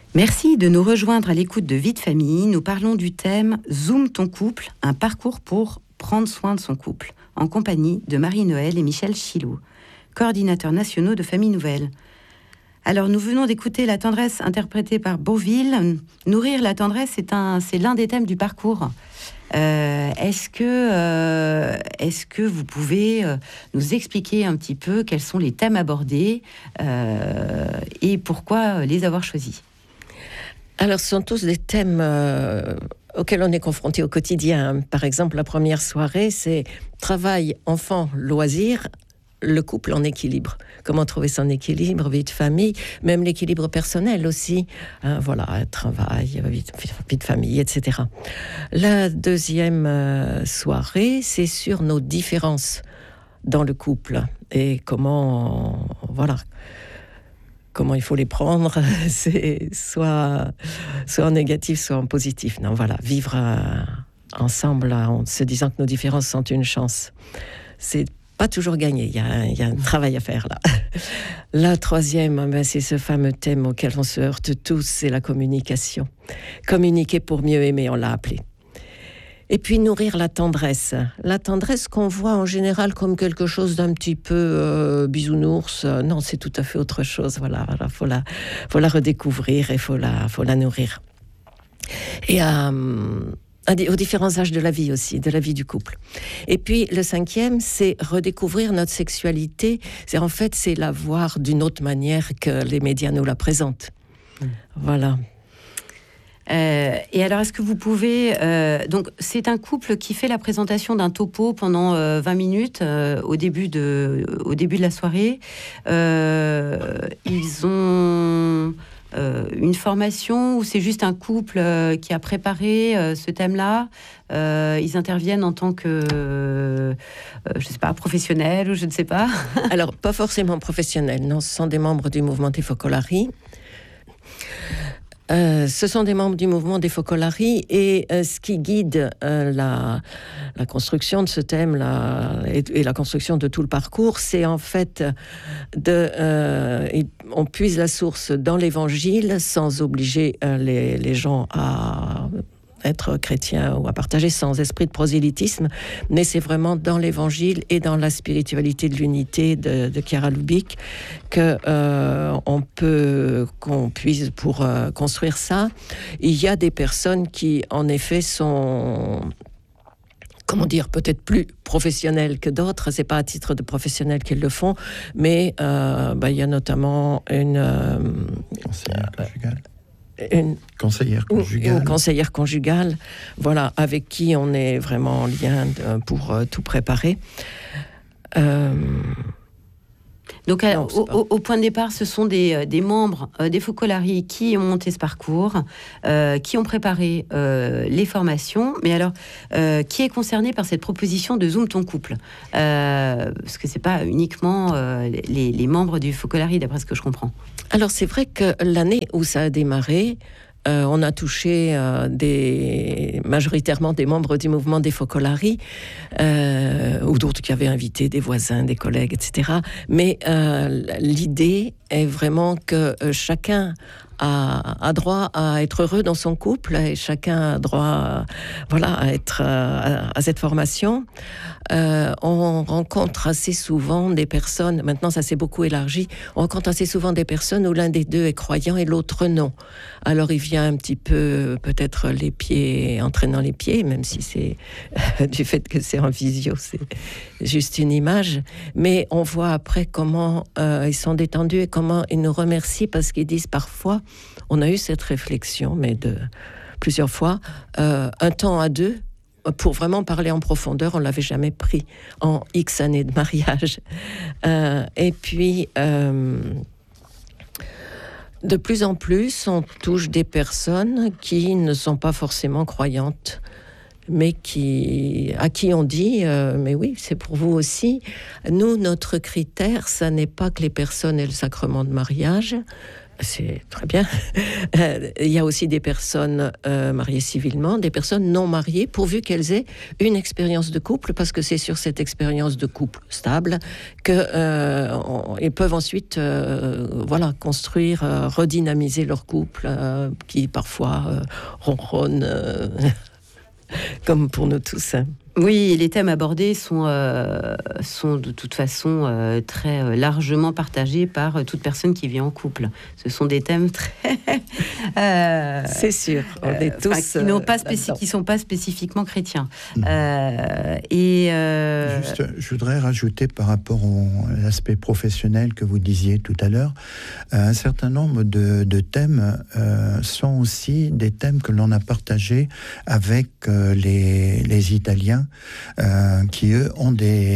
Merci de nous rejoindre à l'écoute de Vie de famille. Nous parlons du thème Zoom ton couple, un parcours pour prendre soin de son couple, en compagnie de Marie-Noëlle et Michel Chilou, coordinateurs nationaux de Famille Nouvelle. Alors, nous venons d'écouter La tendresse interprétée par Beauville. Nourrir la tendresse, c'est l'un des thèmes du parcours. Est-ce que vous pouvez nous expliquer un petit peu quels sont les thèmes abordés et pourquoi les avoir choisis ? Alors, ce sont tous des thèmes auxquels on est confronté au quotidien. Par exemple, la première soirée, c'est travail, enfant, loisirs, le couple en équilibre. Comment trouver son équilibre, vie de famille, même l'équilibre personnel aussi. Voilà, travail, vie de famille, etc. La deuxième soirée, c'est sur nos différences dans le couple et comment il faut les prendre, c'est soit en négatif, soit en positif. Non, voilà, vivre ensemble en se disant que nos différences sont une chance. C'est pas toujours gagné, il y a un travail à faire là. La troisième, c'est ce fameux thème auquel on se heurte tous, c'est la communication. Communiquer pour mieux aimer, on l'a appelé. Et puis nourrir la tendresse. La tendresse qu'on voit en général comme quelque chose d'un petit peu bisounours. Non, c'est tout à fait autre chose. Voilà, faut la redécouvrir et faut la nourrir. Et aux différents âges de la vie aussi, de la vie du couple. Et puis le cinquième, c'est redécouvrir notre sexualité. C'est la voir d'une autre manière que les médias nous la présentent. Voilà. Et alors, est-ce que vous pouvez... donc, c'est un couple qui fait la présentation d'un topo pendant 20 minutes au début de la soirée. Ils ont une formation ou c'est juste un couple qui a préparé ce thème-là. Ils interviennent en tant que, je ne sais pas, professionnels ou je ne sais pas. Alors, pas forcément professionnels, non. Ce sont des membres du mouvement des Focolari. Ce sont des membres du mouvement des Focolari et ce qui guide la construction de ce thème et la construction de tout le parcours, c'est en fait on puise la source dans l'Évangile sans obliger les gens à être chrétien ou à partager sans esprit de prosélytisme, mais c'est vraiment dans l'Évangile et dans la spiritualité de l'unité de Chiara Lubich qu'on puise pour construire ça. Il y a des personnes qui, en effet, sont... peut-être plus professionnels que d'autres. C'est pas à titre de professionnels qu'ils le font, mais il y a notamment une conseillère conjugale, voilà, avec qui on est vraiment en lien pour tout préparer. Donc, au point de départ, ce sont des membres des Focolari qui ont monté ce parcours, qui ont préparé les formations. Mais alors, qui est concerné par cette proposition de Zoom ton couple ? Parce que c'est pas uniquement les membres du Focolari, d'après ce que je comprends. Alors, c'est vrai que l'année où ça a démarré, on a touché majoritairement des membres du mouvement des Focolari, ou d'autres qui avaient invité des voisins, des collègues, etc. Mais l'idée est vraiment que chacun a droit à être heureux dans son couple et chacun a droit à cette formation. On rencontre assez souvent des personnes, maintenant ça s'est beaucoup élargi, on rencontre assez souvent des personnes où l'un des deux est croyant et l'autre non. Alors il vient un petit peu peut-être entraînant les pieds, même si c'est du fait que c'est en visio, c'est juste une image, mais on voit après comment ils sont détendus et comment ils nous remercient parce qu'ils disent parfois, on a eu cette réflexion, mais plusieurs fois, un temps à deux, pour vraiment parler en profondeur, on ne l'avait jamais pris en X années de mariage. Et puis, de plus en plus, on touche des personnes qui ne sont pas forcément croyantes, mais à qui on dit mais oui, c'est pour vous aussi. Nous, notre critère, ça n'est pas que les personnes aient le sacrement de mariage. C'est très bien. Il y a aussi des personnes mariées civilement, des personnes non mariées, pourvu qu'elles aient une expérience de couple, parce que c'est sur cette expérience de couple stable qu'ils peuvent ensuite construire, redynamiser leur couple, qui parfois ronronne, comme pour nous tous. Oui, les thèmes abordés sont de toute façon très largement partagés par toute personne qui vit en couple. Ce sont des thèmes très... c'est sûr, on est tous... qui ne sont pas spécifiquement chrétiens. Juste, je voudrais rajouter par rapport à l'aspect professionnel que vous disiez tout à l'heure, un certain nombre de thèmes sont aussi des thèmes que l'on a partagés avec les Italiens, qui eux ont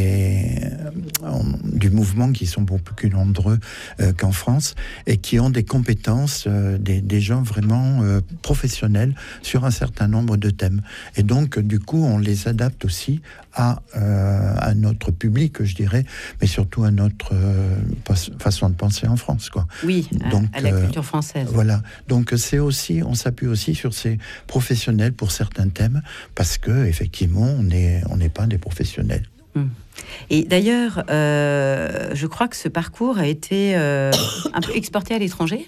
du mouvement, qui sont beaucoup plus nombreux qu'en France, et qui ont des compétences, des gens vraiment professionnels sur un certain nombre de thèmes. Et donc du coup on les adapte aussi à notre public, je dirais, mais surtout à notre façon de penser en France, quoi. Oui, donc, à la culture française. Voilà, donc c'est aussi, on s'appuie aussi sur ces professionnels pour certains thèmes, parce que effectivement on n'est pas des professionnels. Et d'ailleurs, je crois que ce parcours a été un peu exporté à l'étranger.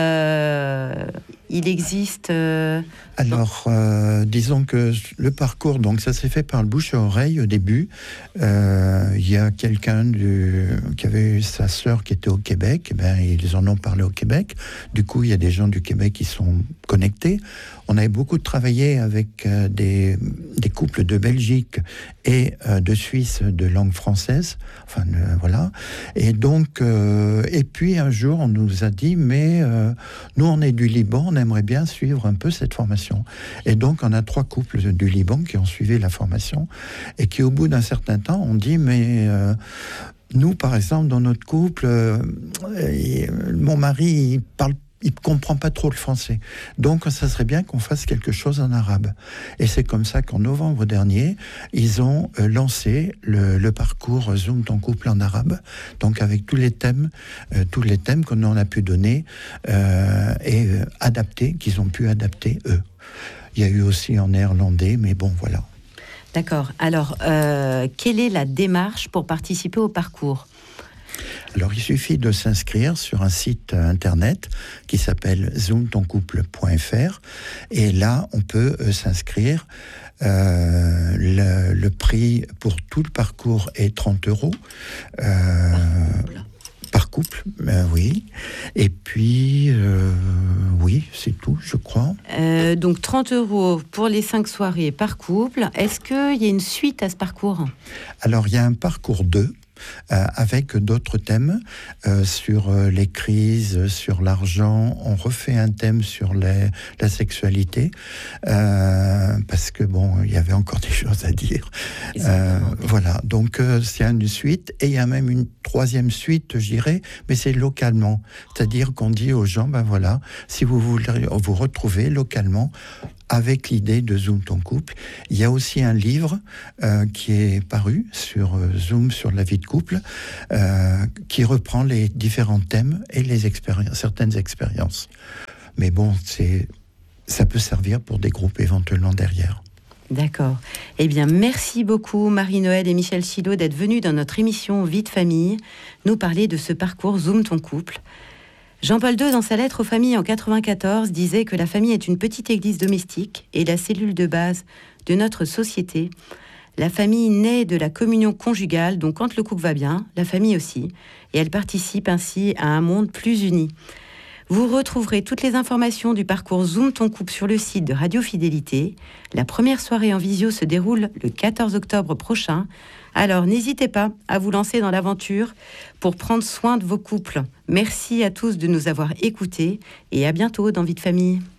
Il existe... Alors, disons que le parcours, donc ça s'est fait par le bouche à oreille au début. Il y a quelqu'un qui avait sa sœur qui était au Québec. Ils en ont parlé au Québec. Du coup, il y a des gens du Québec qui sont connectés. On avait beaucoup travaillé avec des couples de Belgique et de Suisse de langue française. Enfin, voilà. Et donc, et puis un jour, on nous a dit, mais nous, on est du Liban, on aimerait bien suivre un peu cette formation. Et donc, on a 3 couples du Liban qui ont suivi la formation et qui, au bout d'un certain temps, ont dit, mais nous, par exemple, dans notre couple, mon mari, il comprend pas trop le français. Donc, ça serait bien qu'on fasse quelque chose en arabe. Et c'est comme ça qu'en novembre dernier, ils ont lancé le parcours Zoom ton couple en arabe. Donc, avec tous les thèmes qu'on en a pu donner et adapter, qu'ils ont pu adapter eux. Il y a eu aussi en néerlandais, mais bon, voilà. D'accord. Alors, quelle est la démarche pour participer au parcours ? Alors, il suffit de s'inscrire sur un site internet qui s'appelle zoomtoncouple.fr et là, on peut s'inscrire. Le prix pour tout le parcours est 30 €. Par couple, oui. Et puis, oui, c'est tout, je crois. Donc 30 € pour les 5 soirées par couple. Est-ce qu'il y a une suite à ce parcours ? Alors, il y a un parcours 2. Avec d'autres thèmes sur les crises, sur l'argent. On refait un thème sur la sexualité parce que bon, il y avait encore des choses à dire. Voilà, donc c'est une suite et il y a même une 3e suite, je dirais, mais c'est localement. C'est-à-dire qu'on dit aux gens, ben voilà, si vous voulez vous retrouver localement, avec l'idée de Zoom ton couple. Il y a aussi un livre qui est paru sur Zoom, sur la vie de couple, qui reprend les différents thèmes et certaines expériences. Mais bon, ça peut servir pour des groupes éventuellement derrière. D'accord. Eh bien, merci beaucoup Marie-Noël et Michel Chilot d'être venus dans notre émission Vie de famille, nous parler de ce parcours Zoom ton couple. Jean-Paul II, dans sa lettre aux familles en 1994, disait que la famille est une petite église domestique et la cellule de base de notre société. La famille naît de la communion conjugale, donc quand le couple va bien, la famille aussi, et elle participe ainsi à un monde plus uni. Vous retrouverez toutes les informations du parcours Zoom ton couple sur le site de Radio Fidélité. La première soirée en visio se déroule le 14 octobre prochain. Alors n'hésitez pas à vous lancer dans l'aventure pour prendre soin de vos couples. Merci à tous de nous avoir écoutés et à bientôt dans Vie de famille.